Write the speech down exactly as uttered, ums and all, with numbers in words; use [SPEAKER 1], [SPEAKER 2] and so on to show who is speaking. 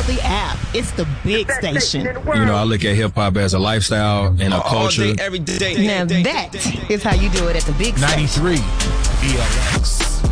[SPEAKER 1] download the app. It's the big station.
[SPEAKER 2] You know, I look at hip-hop as a lifestyle and a culture.
[SPEAKER 3] All day, every day.
[SPEAKER 1] Now that is how you do it at the big station.
[SPEAKER 4] ninety-three B L X.